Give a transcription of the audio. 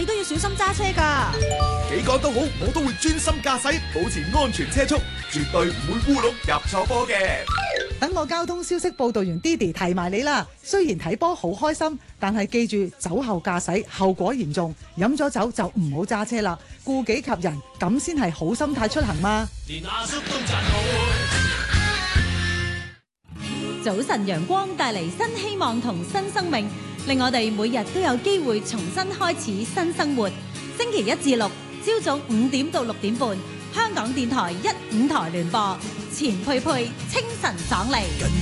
都要小心揸車㗎。 幾講都好，我都會專心駕駛，保持安全車速，絕對唔會烏龍入錯波嘅。 等我交通消息報導員 Didi 提埋你啦。雖然睇波好開心，但係記住酒後駕駛後果嚴重，飲咗酒就唔好揸車啦，顧己及人，咁先係好心態出行嘛。連阿叔都讚好。 早晨陽光帶嚟新希望同新生命，令我哋每日都有機會重新開始新生活。星期一至六朝早5點到6點半，香港電台1、5台聯播，錢佩佩清晨爽利。